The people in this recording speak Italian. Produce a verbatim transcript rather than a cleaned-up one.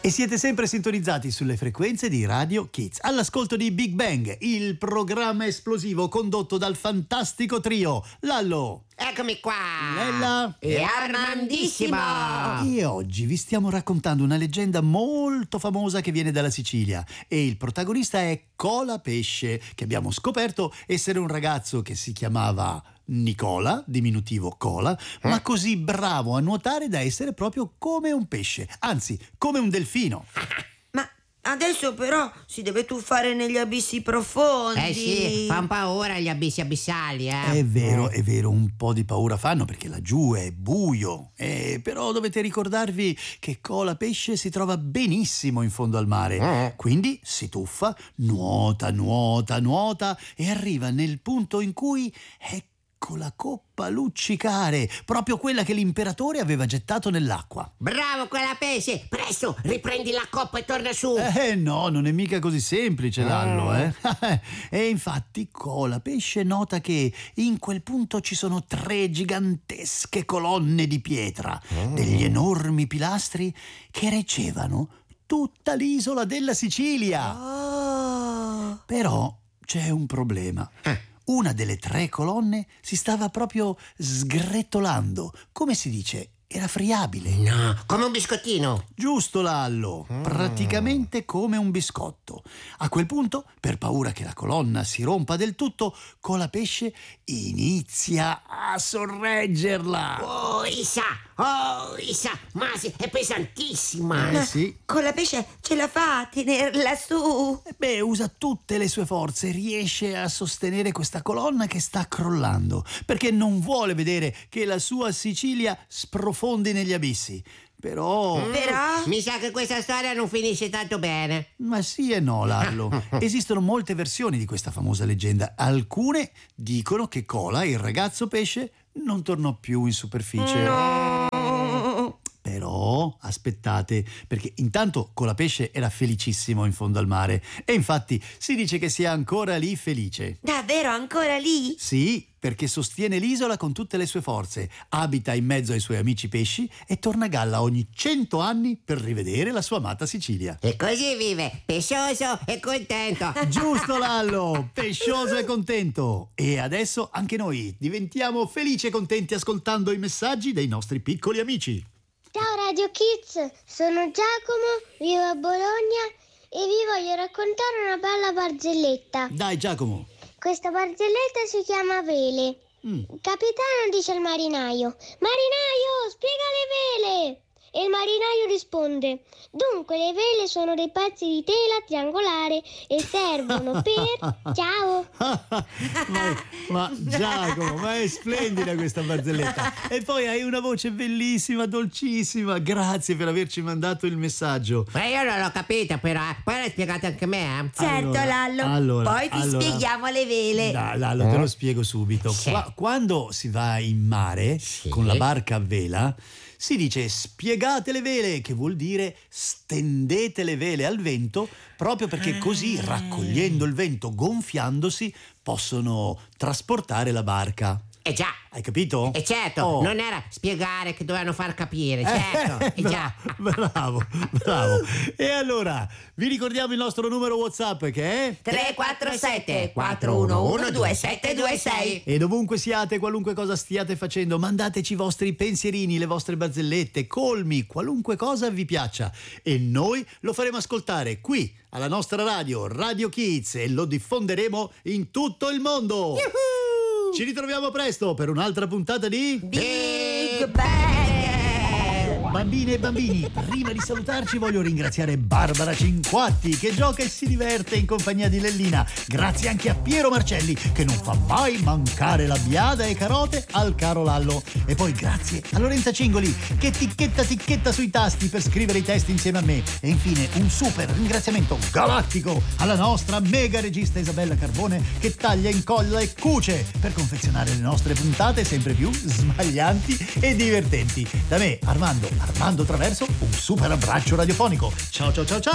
E siete sempre sintonizzati sulle frequenze di Radio Kids, all'ascolto di Big Bang, il programma esplosivo condotto dal fantastico trio Lallo, Eccomi qua! Lella e Armandissimo! E oggi vi stiamo raccontando una leggenda molto famosa che viene dalla Sicilia e il protagonista è Colapesce, che abbiamo scoperto essere un ragazzo che si chiamava Nicola, diminutivo Cola, eh? ma così bravo a nuotare da essere proprio come un pesce, anzi come un delfino. Ma adesso però si deve tuffare negli abissi profondi. Eh sì, fan paura gli abissi abissali, eh. È vero, è vero, un po' di paura fanno perché laggiù è buio. Eh, però dovete ricordarvi che Colapesce si trova benissimo in fondo al mare. Eh. Quindi si tuffa, nuota, nuota, nuota e arriva nel punto in cui è con la coppa luccicare, proprio quella che l'imperatore aveva gettato nell'acqua. Bravo Colapesce, presto, riprendi la coppa e torna su. Eh no, non è mica così semplice, Lallo, eh. E infatti Colapesce nota che in quel punto ci sono tre gigantesche colonne di pietra, mm. degli enormi pilastri che reggevano tutta l'isola della Sicilia. Oh. Però c'è un problema. Eh. Una delle tre colonne si stava proprio sgretolando, come si dice, era friabile. No, come un biscottino. Giusto, Lallo, mm. praticamente come un biscotto. A quel punto, per paura che la colonna si rompa del tutto, Colapesce inizia a sorreggerla. Oh, Isa, oh, Isa, ma sì, è pesantissima. Eh sì. Colapesce ce la fa a tenerla su. Beh, usa tutte le sue forze, riesce a sostenere questa colonna che sta crollando, perché non vuole vedere che la sua Sicilia sprofondi negli abissi. Però... Mm, Però... Mi sa che questa storia non finisce tanto bene. Ma sì e no, Lallo. Esistono molte versioni di questa famosa leggenda. Alcune dicono che Cola, il ragazzo pesce, non tornò più in superficie. No. Però aspettate, perché intanto Colapesce era felicissimo in fondo al mare e infatti si dice che sia ancora lì felice. Davvero ancora lì? Sì, perché sostiene l'isola con tutte le sue forze, abita in mezzo ai suoi amici pesci e torna a galla ogni cento anni per rivedere la sua amata Sicilia. E così vive, pescioso e contento. Giusto, Lallo, pescioso e contento. E adesso anche noi diventiamo felici e contenti ascoltando i messaggi dei nostri piccoli amici. Ciao Radio Kids, sono Giacomo, vivo a Bologna e vi voglio raccontare una bella barzelletta. Dai Giacomo. Questa barzelletta si chiama Vele. Mm. Il capitano dice al marinaio: Marinaio, spiega le vele! E il marinaio risponde: dunque le vele sono dei pezzi di tela triangolare e servono per... Ciao! ma, ma Giacomo, ma è splendida questa barzelletta. E poi hai una voce bellissima, dolcissima. Grazie per averci mandato il messaggio. Ma io non l'ho capita però, poi l'hai spiegato anche a me, eh? Certo, Allora, Lallo. allora, Poi ti allora. spieghiamo le vele. Dai, Lallo, te lo spiego subito. Sì. Qua- quando si va in mare Sì. con la barca a vela, si dice spiegate le vele, che vuol dire stendete le vele al vento, proprio perché così, raccogliendo il vento, gonfiandosi, possono trasportare la barca. Eh già. Hai capito? E certo, Oh. non era spiegare che dovevano far capire, certo. Eh, Eh, già. bravo, bravo. E allora, vi ricordiamo il nostro numero WhatsApp che è... tre quattro sette quattro uno uno due sette due sei. E dovunque siate, qualunque cosa stiate facendo, mandateci i vostri pensierini, le vostre barzellette, colmi, qualunque cosa vi piaccia. E noi lo faremo ascoltare qui, alla nostra radio, Radio Kids, e lo diffonderemo in tutto il mondo. Yuhu! Ci ritroviamo presto per un'altra puntata di... Big Bang! Bambine e bambini, prima di salutarci voglio ringraziare Barbara Cinquatti che gioca e si diverte in compagnia di Lellina. Grazie anche a Piero Marcelli che non fa mai mancare la biada e carote al caro Lallo. E poi grazie a Lorenza Cingoli che ticchetta ticchetta sui tasti per scrivere i testi insieme a me. E infine un super ringraziamento galattico alla nostra mega regista Isabella Carbone che taglia, incolla e cuce per confezionare le nostre puntate sempre più smaglianti e divertenti. Da me, Armando Armando Traverso, un super abbraccio radiofonico. Ciao ciao ciao ciao!